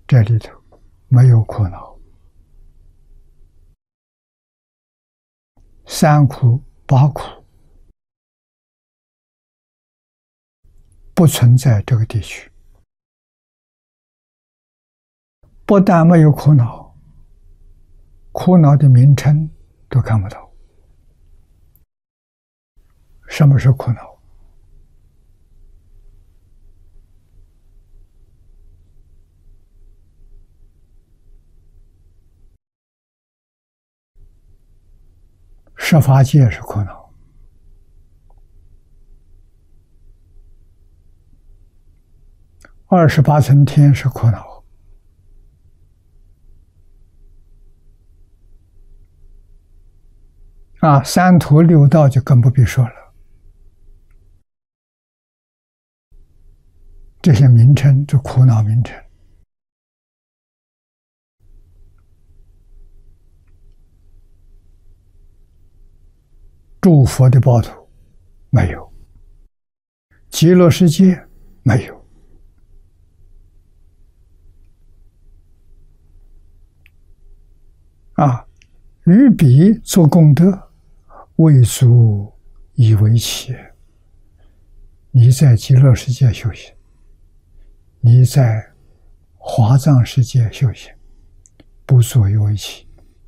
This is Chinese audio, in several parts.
这里头没有苦恼，三苦八苦不存在这个地区。不但没有苦恼，苦恼的名称都看不到。什么是苦恼？十法界是苦恼，28层天是苦恼，三途六道就更不必说了。这些名称就苦恼名称。诸佛的报土没有，极乐世界没有，于彼做功德，未足以为奇。你在极乐世界修行，你在华藏世界修行，不足以为奇。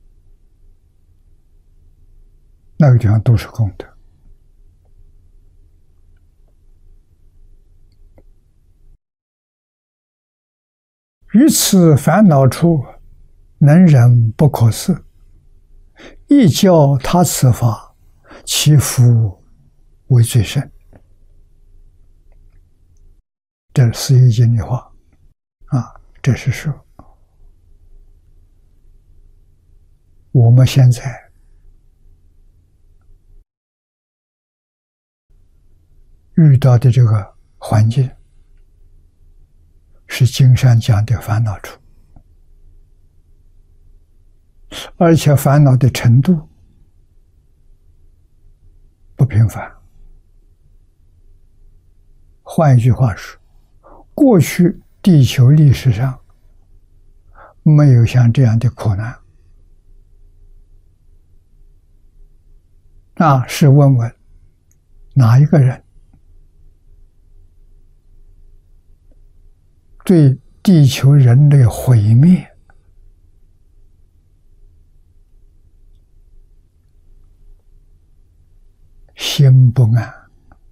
那个地方都是功德。于此烦恼处，能忍不可思，亦教他此法，其福为最甚。这是四义经的话这是说我们现在遇到的这个环境，是经上讲的烦恼处，而且烦恼的程度不平凡。换一句话说，过去地球历史上没有像这样的苦难。试问问哪一个人对地球人类毁灭心不安，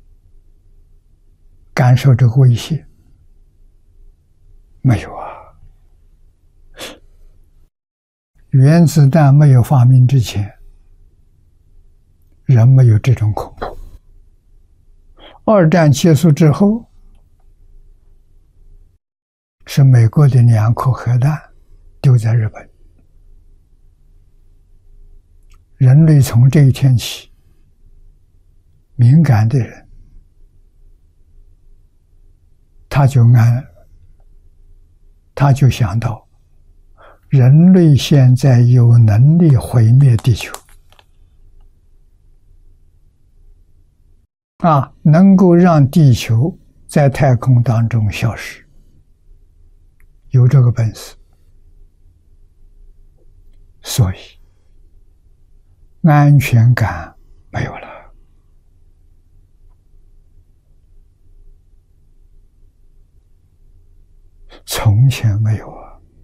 感受这个威胁？没有原子弹没有发明之前，人没有这种恐怖。二战结束之后，是美国的2颗核弹丢在日本。人类从这一天起，敏感的人他就想到，人类现在有能力毁灭地球，能够让地球在太空当中消失，有这个本事，所以安全感没有了。从前没有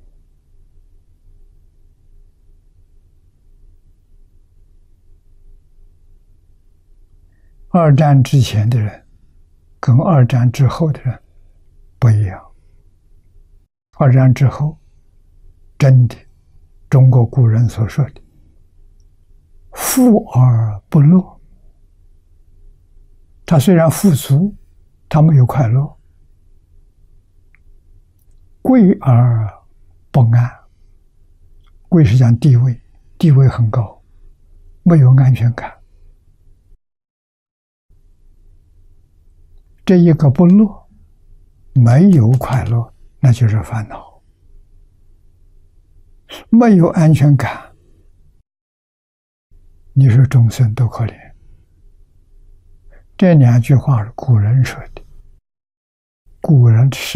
二战之前的人跟二战之后的人不一样。二战之后，真的中国古人所说的富而不乐，他虽然富足，他没有快乐；贵而不安，贵是讲地位，地位很高，没有安全感。这一个不乐，没有快乐，那就是烦恼。没有安全感，你说众生多可怜。这2句话是古人说的，古人是